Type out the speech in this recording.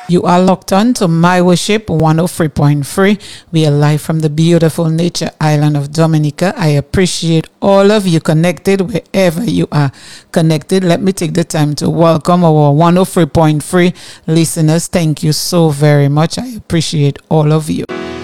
You are locked on to My Worship 103.3. We are live from the beautiful nature island of Dominica. I appreciate all of you connected wherever you are connected. Let me take the time to welcome our 103.3 listeners. Thank you so very much. I appreciate all of you.